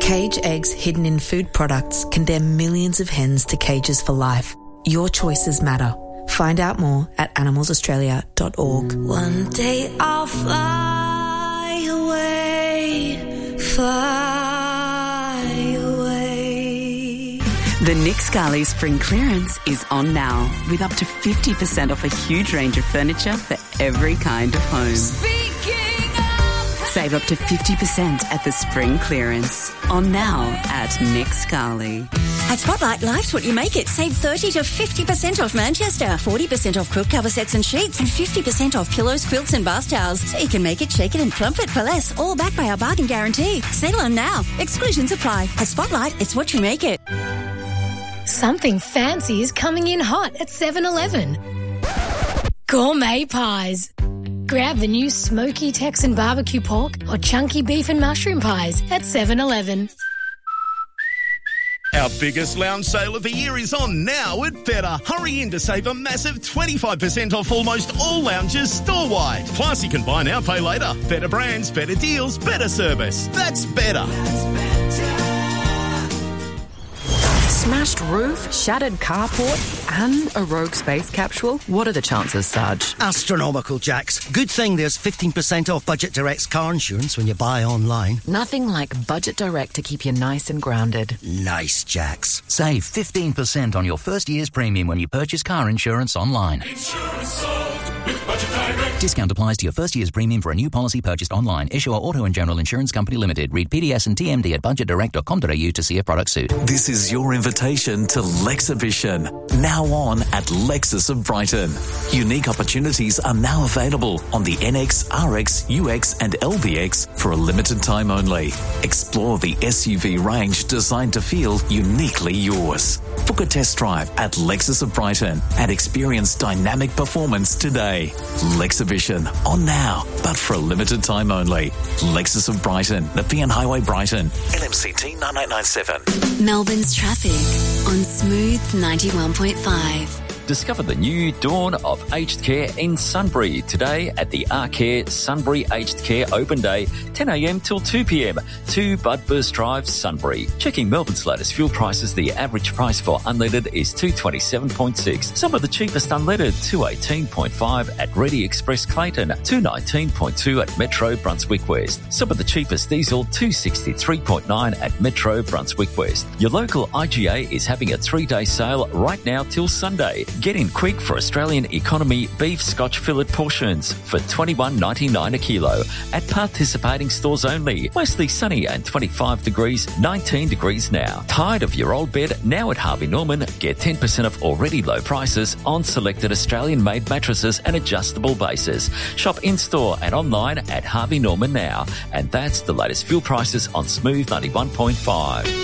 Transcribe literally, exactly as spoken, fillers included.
Cage eggs hidden in food products condemn millions of hens to cages for life. Your choices matter. Find out more at animals australia dot org. One day I'll fly away, fly away. The Nick Scali Spring Clearance is on now with up to fifty percent off a huge range of furniture for every kind of home. Speaking of... Save up to fifty percent at the Spring Clearance. On now at Nick Scali. At Spotlight, life's what you make it. Save thirty to fifty percent off Manchester, forty percent off quilt cover sets and sheets, and fifty percent off pillows, quilts and bath towels. So you can make it, shake it and plump it for less. All backed by our bargain guarantee. Sale on now. Exclusions apply. At Spotlight, it's what you make it. Something fancy is coming in hot at seven eleven. Gourmet pies. Grab the new smoky Texan barbecue pork or chunky beef and mushroom pies at seven eleven. Our biggest lounge sale of the year is on now at Better. Hurry in to save a massive twenty-five percent off almost all lounges store-wide. Plus, you can buy now, pay later. Better brands, better deals, better service. That's Better. Smashed roof, shattered carport and a rogue space capsule? What are the chances, Sarge? Astronomical, Jax. Good thing there's fifteen percent off Budget Direct's car insurance when you buy online. Nothing like Budget Direct to keep you nice and grounded. Nice, Jax. Save fifteen percent on your first year's premium when you purchase car insurance online. Insurance sold with Budget Direct. Discount applies to your first year's premium for a new policy purchased online. Issuer Auto and General Insurance Company Limited. Read P D S and T M D at budget direct dot com dot a u to see if product suit. This is your invitation to Lexhibition. Now on at Lexus of Brighton. Unique opportunities are now available on the N X, R X, U X and L B X for a limited time only. Explore the S U V range designed to feel uniquely yours. Book a test drive at Lexus of Brighton and experience dynamic performance today. Lexhibition on now, but for a limited time only. Lexus of Brighton, Nepean Highway, Brighton. L M C T nine eight nine seven. Melbourne's traffic on Smooth ninety-one point five. Discover the new dawn of aged care in Sunbury today at the Arcare Sunbury Aged Care Open Day, ten a m till two p m, two Budburst Drive, Sunbury. Checking Melbourne's latest fuel prices, the average price for unleaded is two twenty-seven point six. Some of the cheapest unleaded, two eighteen point five at Ready Express Clayton, two nineteen point two at Metro Brunswick West. Some of the cheapest diesel, two sixty-three point nine at Metro Brunswick West. Your local I G A is having a three-day sale right now till Sunday. Get in quick for Australian economy beef Scotch fillet portions for twenty-one ninety-nine a kilo at participating stores only. Mostly sunny and twenty-five degrees, nineteen degrees now. Tired of your old bed? Now at Harvey Norman, get ten percent off already low prices on selected Australian-made mattresses and adjustable bases. Shop in-store and online at Harvey Norman now. And that's the latest fuel prices on Smooth ninety-one point five.